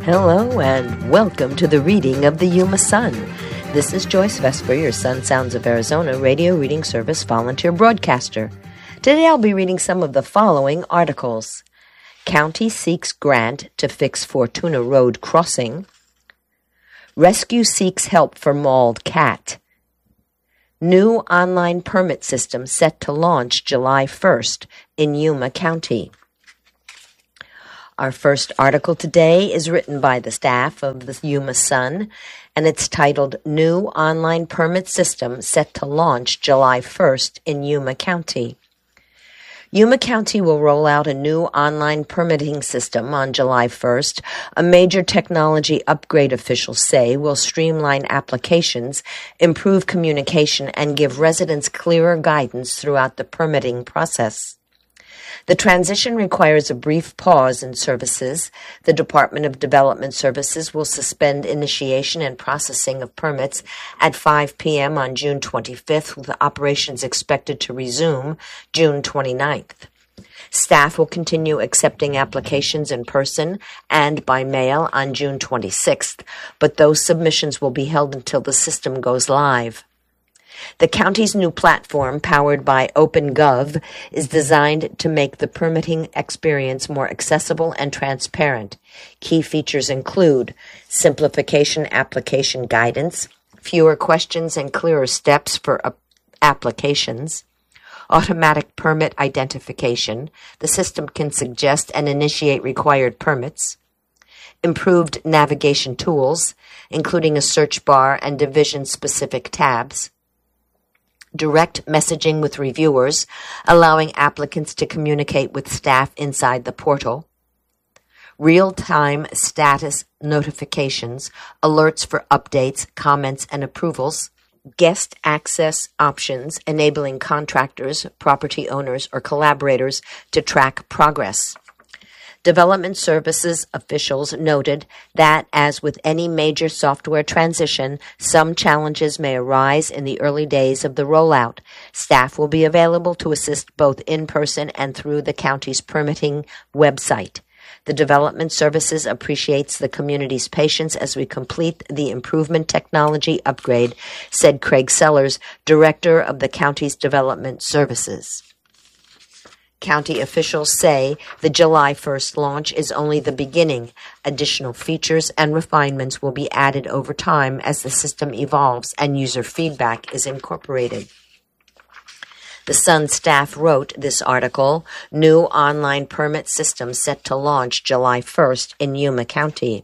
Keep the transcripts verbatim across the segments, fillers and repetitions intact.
Hello and welcome to the reading of the Yuma Sun. This is Joyce Vesper, your Sun Sounds of Arizona radio reading service volunteer broadcaster. Today I'll be reading some of the following articles. County seeks grant to fix Fortuna Road crossing. Rescue seeks help for mauled cat. New online permit system set to launch July first in Yuma County. Our first article today is written by the staff of the Yuma Sun, and it's titled New Online Permit System Set to Launch July first in Yuma County. Yuma County will roll out a new online permitting system on July first. A major technology upgrade, officials say, will streamline applications, improve communication, and give residents clearer guidance throughout the permitting process. The transition requires a brief pause in services. The Department of Development Services will suspend initiation and processing of permits at five p.m. on June twenty-fifth, with operations expected to resume June twenty-ninth. Staff will continue accepting applications in person and by mail on June twenty-sixth, but those submissions will be held until the system goes live. The county's new platform, powered by OpenGov, is designed to make the permitting experience more accessible and transparent. Key features include simplification application guidance, fewer questions and clearer steps for uh, applications, automatic permit identification. The system can suggest and initiate required permits, improved navigation tools, including a search bar and division-specific tabs, direct messaging with reviewers, allowing applicants to communicate with staff inside the portal, real-time status notifications, alerts for updates, comments, and approvals, guest access options enabling contractors, property owners, or collaborators to track progress. Development Services officials noted that, as with any major software transition, some challenges may arise in the early days of the rollout. Staff will be available to assist both in person and through the county's permitting website. The Development Services appreciates the community's patience as we complete the improvement technology upgrade, said Craig Sellers, director of the county's Development Services. County officials say the July first launch is only the beginning. Additional features and refinements will be added over time as the system evolves and user feedback is incorporated. The Sun staff wrote this article, New Online Permit System Set to Launch July first in Yuma County.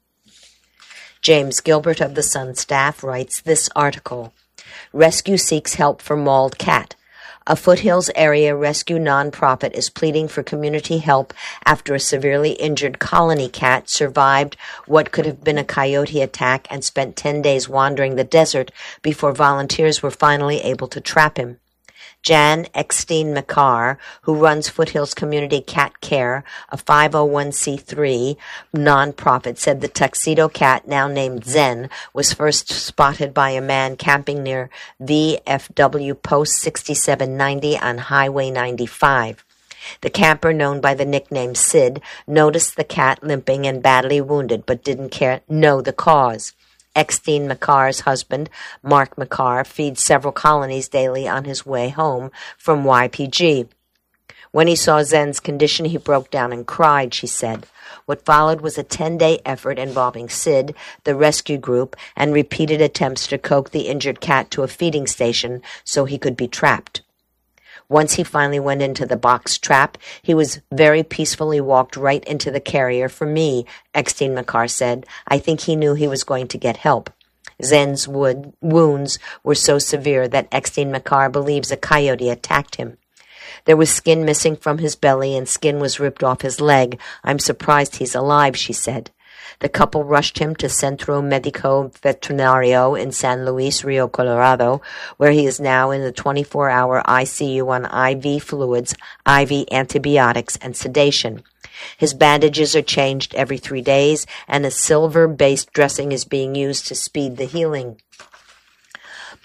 James Gilbert of the Sun staff writes this article, Rescue seeks help for mauled cat. A Foothills area rescue nonprofit is pleading for community help after a severely injured colony cat survived what could have been a coyote attack and spent ten days wandering the desert before volunteers were finally able to trap him. Jan Eckstein-McCarr, who runs Foothills Community Cat Care, a five oh one c three nonprofit, said the tuxedo cat, now named Zen, was first spotted by a man camping near V F W Post sixty-seven ninety on Highway ninety-five. The camper, known by the nickname Sid, noticed the cat limping and badly wounded, but didn't care know the cause. Eckstein-McCarr's husband, Mark McCarr, feeds several colonies daily on his way home from Y P G. When he saw Zen's condition, he broke down and cried, she said. What followed was a ten-day effort involving Sid, the rescue group, and repeated attempts to coax the injured cat to a feeding station so he could be trapped. Once he finally went into the box trap, he was very peacefully walked right into the carrier for me, Eckstein-McCarr said. I think he knew he was going to get help. Zen's wood, wounds were so severe that Eckstein-McCarr believes a coyote attacked him. There was skin missing from his belly and skin was ripped off his leg. I'm surprised he's alive, she said. The couple rushed him to Centro Medico Veterinario in San Luis Rio Colorado, where he is now in the twenty-four hour I C U on I V fluids, I V antibiotics, and sedation. His bandages are changed every three days, and a silver-based dressing is being used to speed the healing.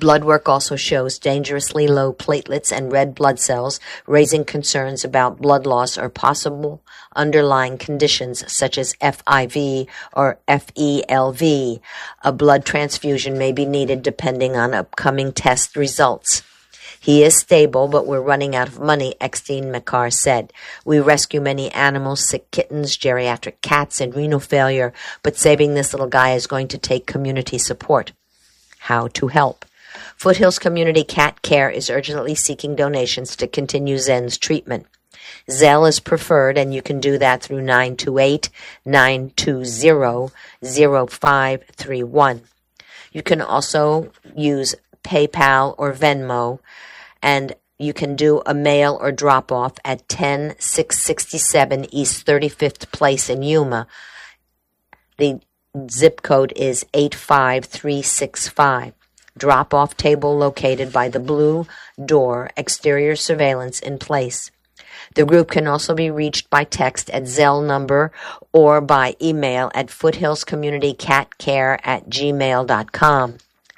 Blood work also shows dangerously low platelets and red blood cells, raising concerns about blood loss or possible underlying conditions such as F I V or F E L V. A blood transfusion may be needed depending on upcoming test results. He is stable, but we're running out of money, Extine Makar said. We rescue many animals, sick kittens, geriatric cats, and renal failure, but saving this little guy is going to take community support. How to help? Foothills Community Cat Care is urgently seeking donations to continue Zen's treatment. Zelle is preferred, and you can do that through nine two eight, nine two zero, zero five three one. You can also use PayPal or Venmo, and you can do a mail or drop-off at ten six sixty-seven East thirty-fifth Place in Yuma. The zip code is eight five three six five. Drop-off table located by the blue door, exterior surveillance in place. The group can also be reached by text at Zelle number or by email at foothillscommunitycatcare at gmail dot com.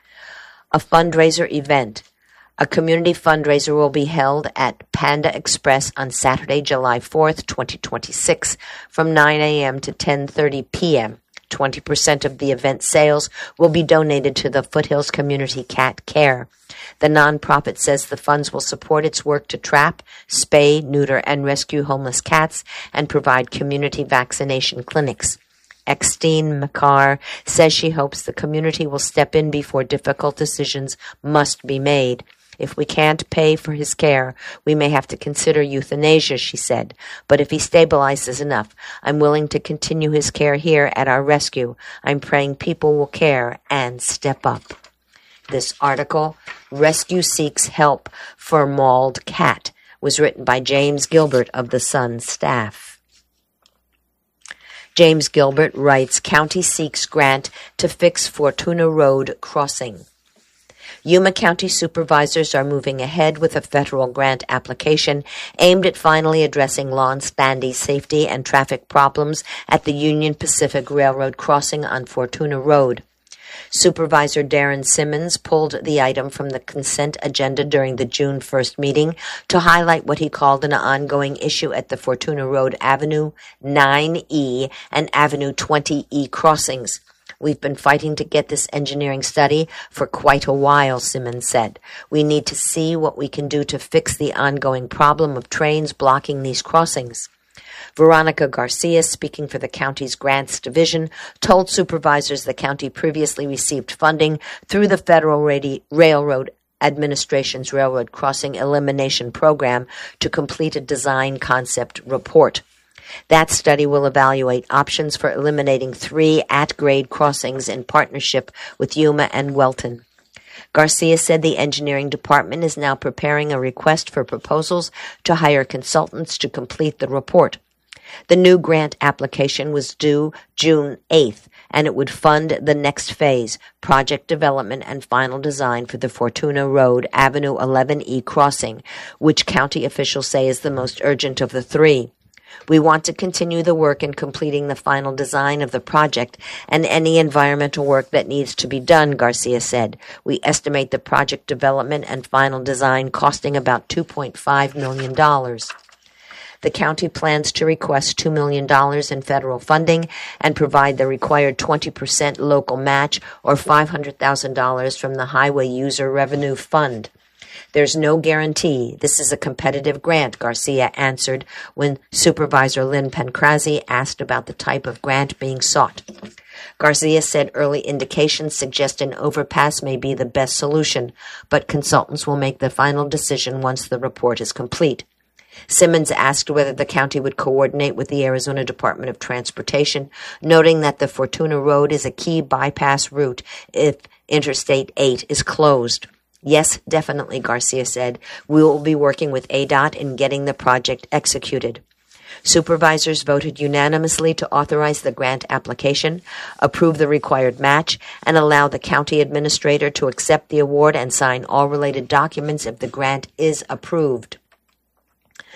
A fundraiser event. A community fundraiser will be held at Panda Express on Saturday, July fourth, twenty twenty-six, from nine a.m. to ten thirty p.m. twenty percent of the event sales will be donated to the Foothills Community Cat Care. The nonprofit says the funds will support its work to trap, spay, neuter, and rescue homeless cats and provide community vaccination clinics. Extine Makar says she hopes the community will step in before difficult decisions must be made. If we can't pay for his care, we may have to consider euthanasia, she said. But if he stabilizes enough, I'm willing to continue his care here at our rescue. I'm praying people will care and step up. This article, Rescue Seeks Help for Mauled Cat, was written by James Gilbert of the Sun staff. James Gilbert writes, County seeks grant to fix Fortuna Road crossing. Yuma County supervisors are moving ahead with a federal grant application aimed at finally addressing long-standing safety and traffic problems at the Union Pacific Railroad crossing on Fortuna Road. Supervisor Darren Simmons pulled the item from the consent agenda during the June first meeting to highlight what he called an ongoing issue at the Fortuna Road Avenue nine E and Avenue twenty E crossings. We've been fighting to get this engineering study for quite a while, Simmons said. We need to see what we can do to fix the ongoing problem of trains blocking these crossings. Veronica Garcia, speaking for the county's grants division, told supervisors the county previously received funding through the Federal Radi- Railroad Administration's Railroad Crossing Elimination Program to complete a design concept report. That study will evaluate options for eliminating three at-grade crossings in partnership with Yuma and Welton. Garcia said the engineering department is now preparing a request for proposals to hire consultants to complete the report. The new grant application was due June eighth, and it would fund the next phase, project development and final design for the Fortuna Road Avenue eleven E crossing, which county officials say is the most urgent of the three. We want to continue the work in completing the final design of the project and any environmental work that needs to be done, Garcia said. We estimate the project development and final design costing about two point five million dollars. The county plans to request two million dollars in federal funding and provide the required twenty percent local match or five hundred thousand dollars from the Highway User Revenue Fund. There's no guarantee. This is a competitive grant, Garcia answered when Supervisor Lynn Pancrazzi asked about the type of grant being sought. Garcia said early indications suggest an overpass may be the best solution, but consultants will make the final decision once the report is complete. Simmons asked whether the county would coordinate with the Arizona Department of Transportation, noting that the Fortuna Road is a key bypass route if Interstate eight is closed. Yes, definitely, Garcia said. We will be working with A D O T in getting the project executed. Supervisors voted unanimously to authorize the grant application, approve the required match, and allow the county administrator to accept the award and sign all related documents if the grant is approved.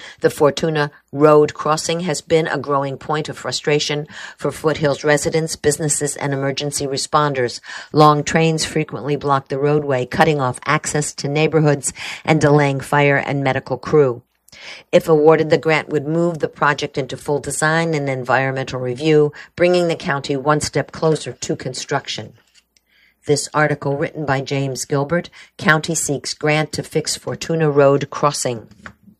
The Fortuna Road crossing has been a growing point of frustration for Foothills residents, businesses, and emergency responders. Long trains frequently block the roadway, cutting off access to neighborhoods and delaying fire and medical crew. If awarded, the grant would move the project into full design and environmental review, bringing the county one step closer to construction. This article, written by James Gilbert, County Seeks Grant to Fix Fortuna Road Crossing.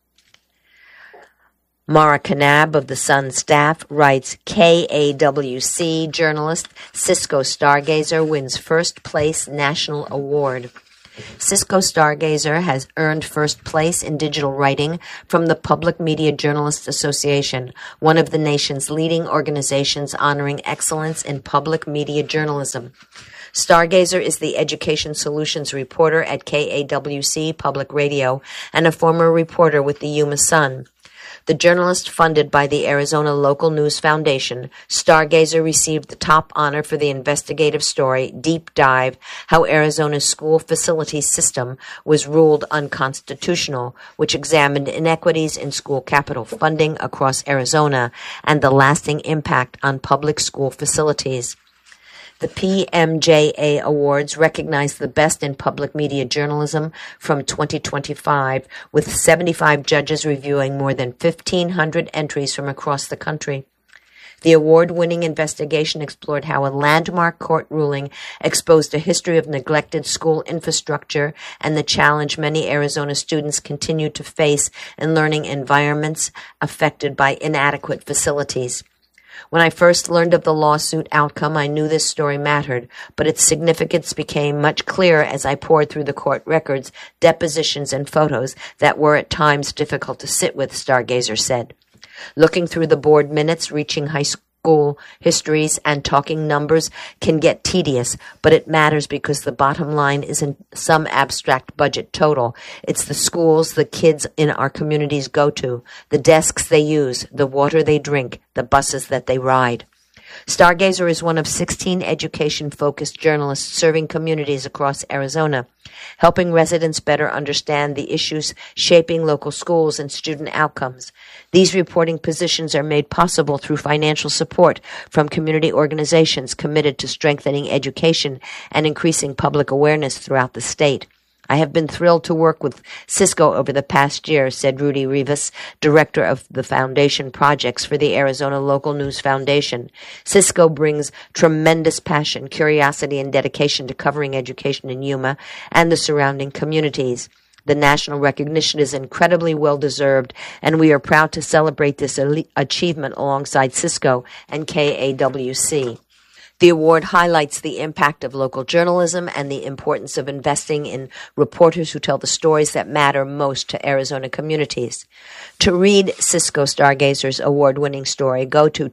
Mara Kanab of the Sun staff writes, K A W C journalist Cisco Stargazer wins first place national award. Cisco Stargazer has earned first place in digital writing from the Public Media Journalists Association, one of the nation's leading organizations honoring excellence in public media journalism. Stargazer is the Education Solutions reporter at K A W C Public Radio and a former reporter with the Yuma Sun. The journalist funded by the Arizona Local News Foundation, Stargazer received the top honor for the investigative story, Deep Dive, How Arizona's School Facilities System Was Ruled Unconstitutional, which examined inequities in school capital funding across Arizona and the lasting impact on public school facilities. The P M J A Awards recognize the best in public media journalism from twenty twenty-five, with seventy-five judges reviewing more than fifteen hundred entries from across the country. The award-winning investigation explored how a landmark court ruling exposed a history of neglected school infrastructure and the challenge many Arizona students continue to face in learning environments affected by inadequate facilities. When I first learned of the lawsuit outcome, I knew this story mattered, but its significance became much clearer as I pored through the court records, depositions, and photos that were at times difficult to sit with, Stargazer said. Looking through the board minutes, reaching high school histories, and talking numbers can get tedious, but it matters because the bottom line isn't some abstract budget total. It's the schools the kids in our communities go to, the desks they use, the water they drink, the buses that they ride. Stargazer is one of sixteen education-focused journalists serving communities across Arizona, helping residents better understand the issues shaping local schools and student outcomes. These reporting positions are made possible through financial support from community organizations committed to strengthening education and increasing public awareness throughout the state. I have been thrilled to work with Cisco over the past year, said Rudy Rivas, director of the foundation projects for the Arizona Local News Foundation. Cisco brings tremendous passion, curiosity, and dedication to covering education in Yuma and the surrounding communities. The national recognition is incredibly well-deserved, and we are proud to celebrate this achievement alongside Cisco and K A W C. The award highlights the impact of local journalism and the importance of investing in reporters who tell the stories that matter most to Arizona communities. To read Cisco Stargazer's award-winning story, go to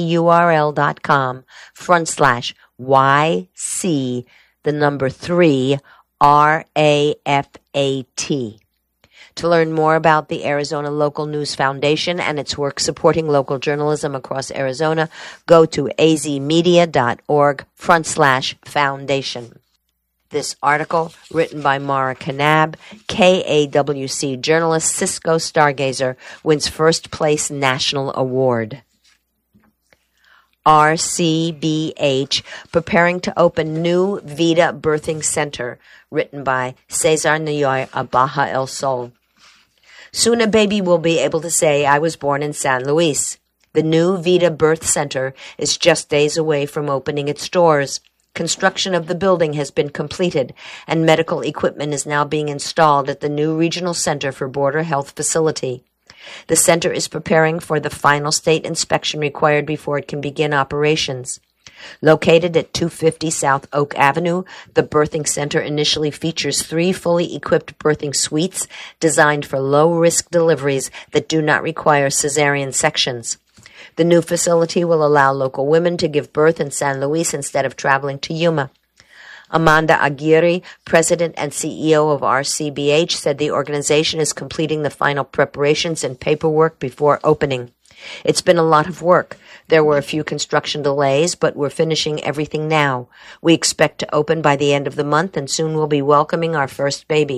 tinyurl.com front slash YC, the number three, R A F A T. To learn more about the Arizona Local News Foundation and its work supporting local journalism across Arizona, go to azmedia.org front slash foundation. This article, written by Mara Kanab, K A W C journalist Cisco Stargazer, wins first place national award. R C B H, preparing to open new Vida Birthing Center, written by Cesar Nayoy of Baja El Sol. Soon a baby will be able to say, I was born in San Luis. The new Vida Birth Center is just days away from opening its doors. Construction of the building has been completed, and medical equipment is now being installed at the new Regional Center for Border Health Facility. The center is preparing for the final state inspection required before it can begin operations. Located at two fifty South Oak Avenue, the birthing center initially features three fully equipped birthing suites designed for low-risk deliveries that do not require cesarean sections. The new facility will allow local women to give birth in San Luis instead of traveling to Yuma. Amanda Aguirre, president and C E O of R C B H, said the organization is completing the final preparations and paperwork before opening. It's been a lot of work. There were a few construction delays, but we're finishing everything now. We expect to open by the end of the month, and soon we'll be welcoming our first baby.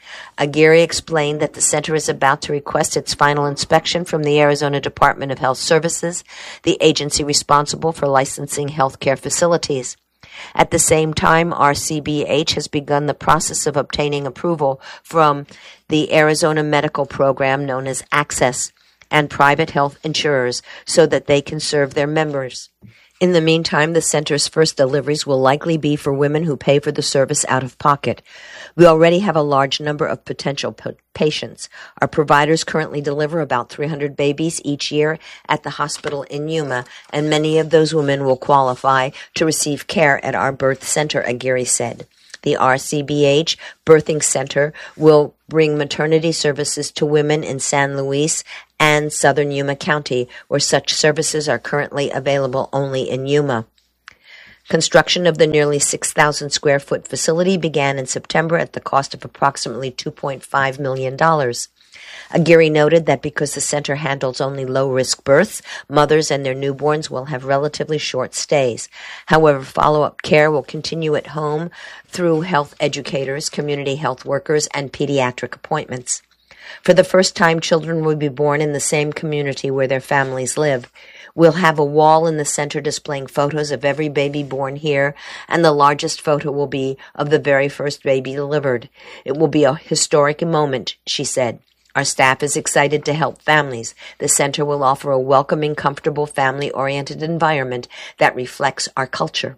Aguirre explained that the center is about to request its final inspection from the Arizona Department of Health Services, the agency responsible for licensing healthcare facilities. At the same time, R C B H has begun the process of obtaining approval from the Arizona Medical Program known as Access and private health insurers so that they can serve their members. In the meantime, the center's first deliveries will likely be for women who pay for the service out of pocket. We already have a large number of potential p- patients. Our providers currently deliver about three hundred babies each year at the hospital in Yuma, and many of those women will qualify to receive care at our birth center, Aguirre said. The R C B H Birthing Center will bring maternity services to women in San Luis and southern Yuma County, where such services are currently available only in Yuma. Construction of the nearly six thousand square foot facility began in September at the cost of approximately two point five million dollars. Aguirre noted that because the center handles only low-risk births, mothers and their newborns will have relatively short stays. However, follow-up care will continue at home through health educators, community health workers, and pediatric appointments. For the first time, children will be born in the same community where their families live. We'll have a wall in the center displaying photos of every baby born here, and the largest photo will be of the very first baby delivered. It will be a historic moment, she said. Our staff is excited to help families. The center will offer a welcoming, comfortable, family-oriented environment that reflects our culture.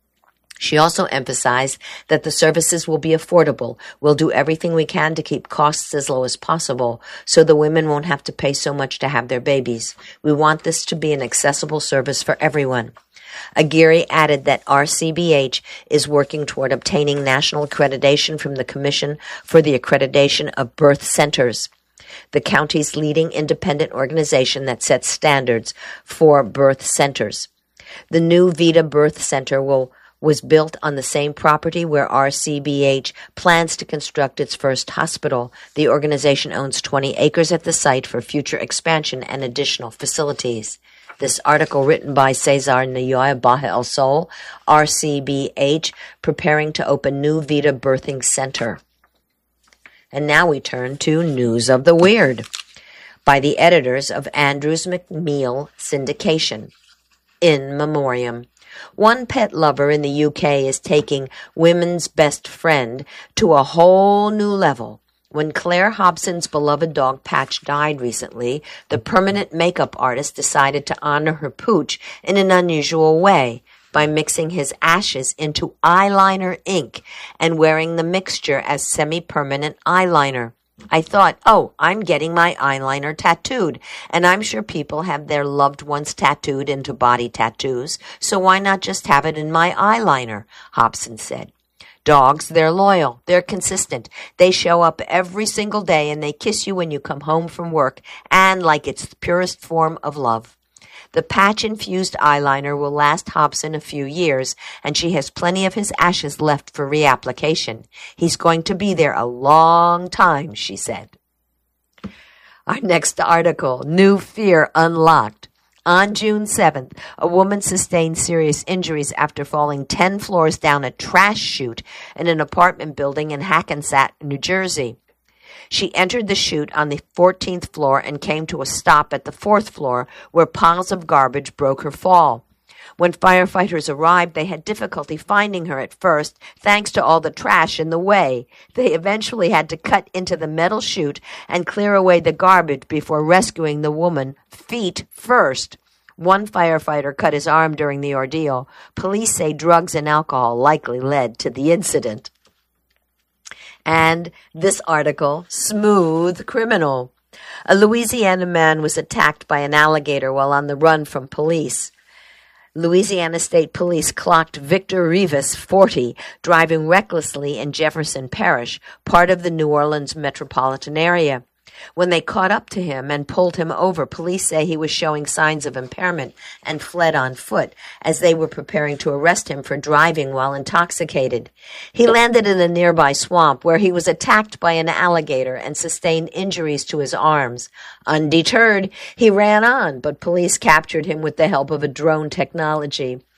She also emphasized that the services will be affordable. We'll do everything we can to keep costs as low as possible so the women won't have to pay so much to have their babies. We want this to be an accessible service for everyone. Aguirre added that R C B H is working toward obtaining national accreditation from the Commission for the Accreditation of Birth Centers, the county's leading independent organization that sets standards for birth centers. The new Vida Birth Center will was built on the same property where R C B H plans to construct its first hospital. The organization owns twenty acres at the site for future expansion and additional facilities. This article written by Cesar Nayoa Baja El Sol, R C B H, preparing to open new Vida Birthing Center. And now we turn to News of the Weird by the editors of Andrews McMeel Syndication. In Memoriam. One pet lover in the U K is taking women's best friend to a whole new level. When Claire Hobson's beloved dog Patch died recently, the permanent makeup artist decided to honor her pooch in an unusual way by mixing his ashes into eyeliner ink and wearing the mixture as semi-permanent eyeliner. I thought, oh, I'm getting my eyeliner tattooed, and I'm sure people have their loved ones tattooed into body tattoos, so why not just have it in my eyeliner, Hobson said. Dogs, they're loyal, they're consistent, they show up every single day, and they kiss you when you come home from work, and like it's the purest form of love. The patch-infused eyeliner will last Hobson a few years, and she has plenty of his ashes left for reapplication. He's going to be there a long time, she said. Our next article, New Fear Unlocked. On June seventh, a woman sustained serious injuries after falling ten floors down a trash chute in an apartment building in Hackensack, New Jersey. She entered the chute on the fourteenth floor and came to a stop at the fourth floor where piles of garbage broke her fall. When firefighters arrived, they had difficulty finding her at first, thanks to all the trash in the way. They eventually had to cut into the metal chute and clear away the garbage before rescuing the woman, feet first. One firefighter cut his arm during the ordeal. Police say drugs and alcohol likely led to the incident. And this article, Smooth Criminal. A Louisiana man was attacked by an alligator while on the run from police. Louisiana State Police clocked Victor Rivas, forty, driving recklessly in Jefferson Parish, part of the New Orleans metropolitan area. When they caught up to him and pulled him over, police say he was showing signs of impairment and fled on foot as they were preparing to arrest him for driving while intoxicated. He landed in a nearby swamp where he was attacked by an alligator and sustained injuries to his arms. Undeterred, he ran on, but police captured him with the help of a drone technology.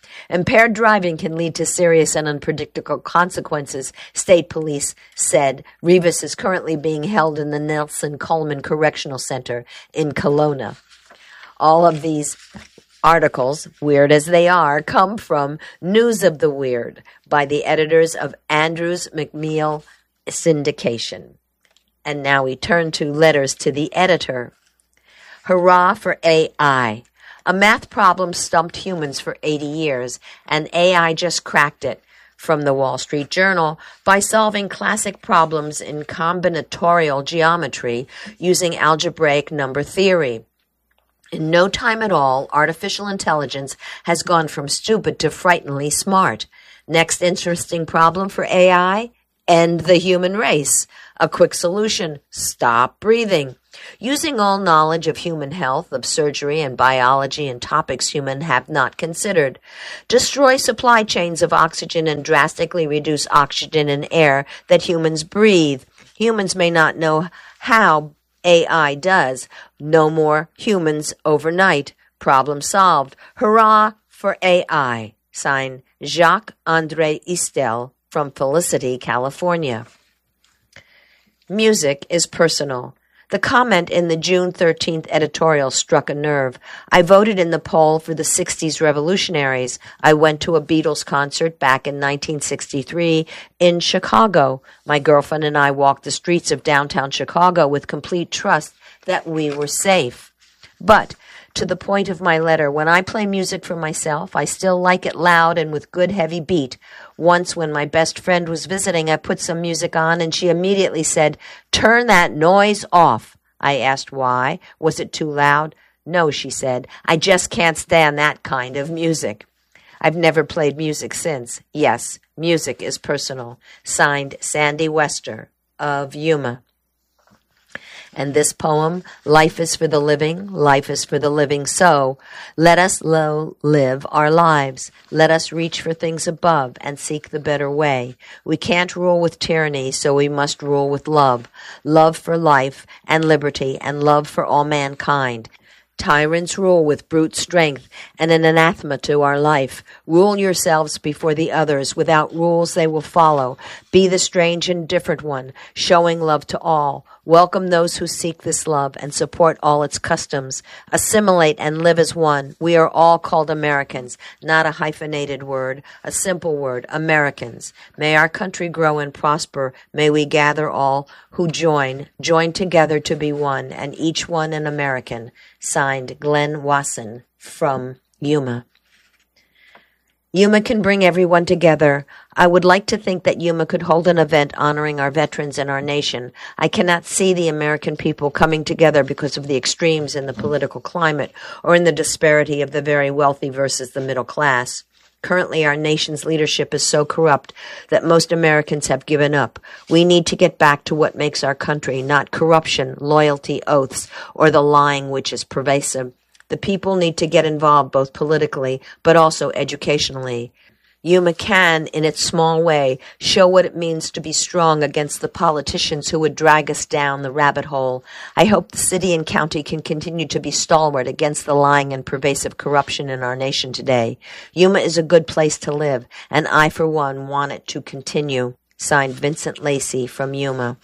Impaired driving can lead to serious and unpredictable consequences, state police said. Rivas is currently being held in the Nelson Coleman Correctional Center in Kelowna. All of these articles, weird as they are, come from News of the Weird by the editors of Andrews McMeel Syndication. And now we turn to letters to the editor. Hurrah for A I. A math problem stumped humans for eighty years, and A I just cracked it. From the Wall Street Journal, by solving classic problems in combinatorial geometry using algebraic number theory. In no time at all, artificial intelligence has gone from stupid to frighteningly smart. Next interesting problem for A I? End the human race. A quick solution: stop breathing. Using all knowledge of human health, of surgery and biology and topics humans have not considered. Destroy supply chains of oxygen and drastically reduce oxygen in air that humans breathe. Humans may not know how A I does. No more humans overnight. Problem solved. Hurrah for A I. Signed, Jacques-Andre Istel from Felicity, California. Music is personal. The comment in the June thirteenth editorial struck a nerve. I voted in the poll for the sixties revolutionaries. I went to a Beatles concert back in nineteen sixty-three in Chicago. My girlfriend and I walked the streets of downtown Chicago with complete trust that we were safe. But to the point of my letter, when I play music for myself, I still like it loud and with good heavy beat. Once when my best friend was visiting, I put some music on and she immediately said, "Turn that noise off." I asked why. Was it too loud? No, she said. I just can't stand that kind of music. I've never played music since. Yes, music is personal. Signed, Sandy Wester of Yuma. And this poem, Life is for the living, life is for the living, so let us lo- live our lives. Let us reach for things above and seek the better way. We can't rule with tyranny, so we must rule with love. Love for life and liberty and love for all mankind. Tyrants rule with brute strength and an anathema to our life. Rule yourselves before the others. Without rules, they will follow. Be the strange and different one, showing love to all. Welcome those who seek this love and support all its customs. Assimilate and live as one. We are all called Americans, not a hyphenated word, a simple word, Americans. May our country grow and prosper. May we gather all who join, join together to be one, and each one an American. Signed, Glenn Wasson from Yuma. Yuma can bring everyone together. I would like to think that Yuma could hold an event honoring our veterans and our nation. I cannot see the American people coming together because of the extremes in the political climate or in the disparity of the very wealthy versus the middle class. Currently, our nation's leadership is so corrupt that most Americans have given up. We need to get back to what makes our country, not corruption, loyalty, oaths, or the lying which is pervasive. The people need to get involved both politically but also educationally. Yuma can, in its small way, show what it means to be strong against the politicians who would drag us down the rabbit hole. I hope the city and county can continue to be stalwart against the lying and pervasive corruption in our nation today. Yuma is a good place to live, and I, for one, want it to continue. Signed, Vincent Lacey from Yuma.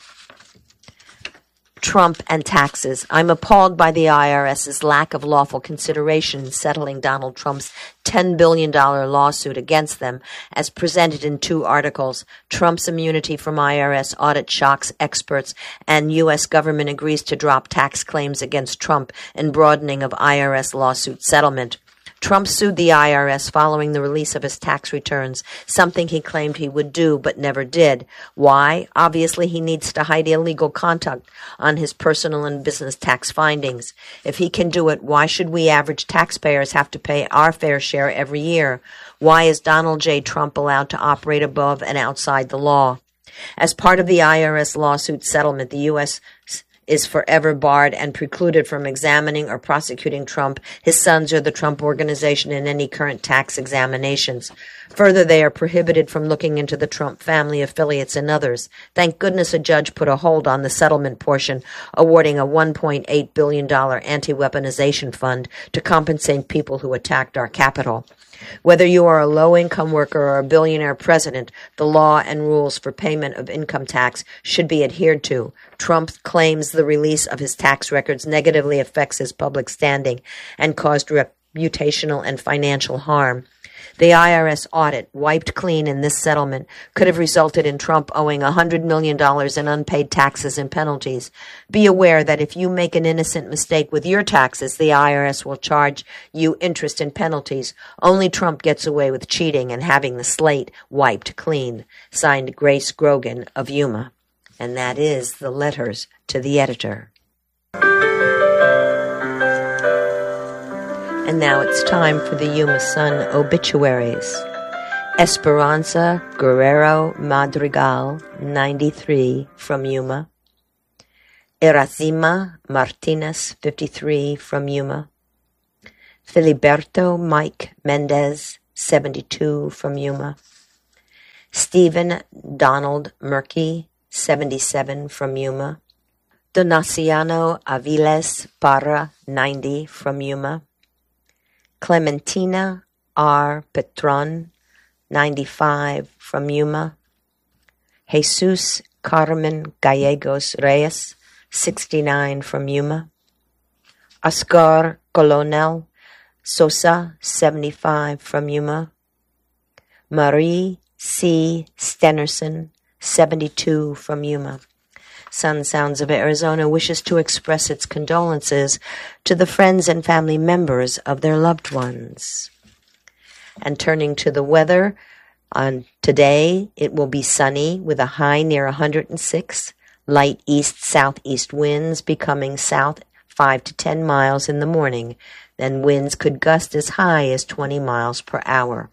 Trump and taxes. I'm appalled by the IRS's lack of lawful consideration in settling Donald Trump's ten billion dollars lawsuit against them, as presented in two articles. Trump's immunity from I R S audit shocks experts, and U S government agrees to drop tax claims against Trump in broadening of I R S lawsuit settlement. Trump sued the I R S following the release of his tax returns, something he claimed he would do but never did. Why? Obviously, he needs to hide illegal conduct on his personal and business tax findings. If he can do it, why should we average taxpayers have to pay our fair share every year? Why is Donald J. Trump allowed to operate above and outside the law? As part of the I R S lawsuit settlement, the U S is forever barred and precluded from examining or prosecuting Trump, his sons, or the Trump Organization in any current tax examinations. Further, they are prohibited from looking into the Trump family affiliates and others. Thank goodness a judge put a hold on the settlement portion, awarding a one point eight billion dollars anti-weaponization fund to compensate people who attacked our Capitol. Whether you are a low-income worker or a billionaire president, the law and rules for payment of income tax should be adhered to. Trump claims the release of his tax records negatively affects his public standing and caused reputational and financial harm. The I R S audit, wiped clean in this settlement, could have resulted in Trump owing one hundred million dollars in unpaid taxes and penalties. Be aware that if you make an innocent mistake with your taxes, the I R S will charge you interest and penalties. Only Trump gets away with cheating and having the slate wiped clean. Signed, Grace Grogan of Yuma. And that is the letters to the editor. And now it's time for the Yuma Sun obituaries. Esperanza Guerrero Madrigal, ninety-three, from Yuma. Erasima Martinez, fifty-three, from Yuma. Filiberto Mike Mendez, seventy-two, from Yuma. Stephen Donald Murky, seventy-seven, from Yuma. Donaciano Aviles Parra, ninety, from Yuma. Clementina R. Petron, ninety-five, from Yuma. Jesus Carmen Gallegos Reyes, sixty-nine, from Yuma. Oscar Colonel Sosa, seventy-five, from Yuma. Marie C. Stenerson, seventy-two, from Yuma. Sun Sounds of Arizona wishes to express its condolences to the friends and family members of their loved ones. And turning to the weather, on today it will be sunny with a high near one hundred six, light east-southeast winds becoming south five to ten miles in the morning. Then winds could gust as high as twenty miles per hour.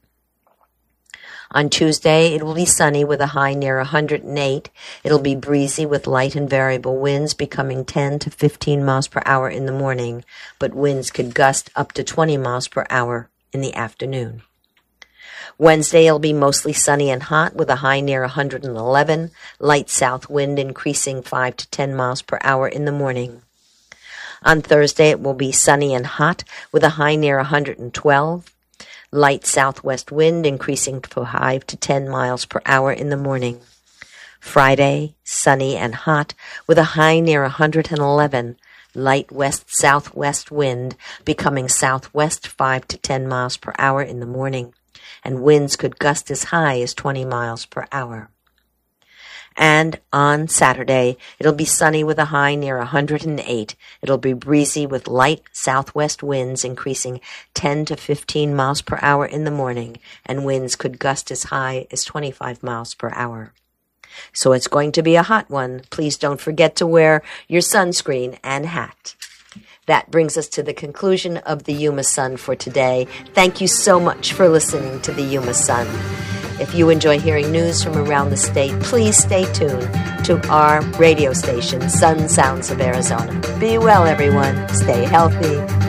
On Tuesday, it will be sunny with a high near one hundred eight. It'll be breezy with light and variable winds becoming ten to fifteen miles per hour in the morning, but winds could gust up to twenty miles per hour in the afternoon. Wednesday, it'll be mostly sunny and hot with a high near one hundred eleven, light south wind increasing five to ten miles per hour in the morning. On Thursday, it will be sunny and hot with a high near one hundred twelve. Light southwest wind increasing to five to ten miles per hour in the morning. Friday, sunny and hot with a high near one hundred eleven. Light west-southwest wind becoming southwest five to ten miles per hour in the morning. And winds could gust as high as twenty miles per hour. And on Saturday, it'll be sunny with a high near one hundred eight. It'll be breezy with light southwest winds increasing ten to fifteen miles per hour in the morning, and winds could gust as high as twenty-five miles per hour. So it's going to be a hot one. Please don't forget to wear your sunscreen and hat. That brings us to the conclusion of the Yuma Sun for today. Thank you so much for listening to the Yuma Sun. If you enjoy hearing news from around the state, please stay tuned to our radio station, Sun Sounds of Arizona. Be well, everyone. Stay healthy.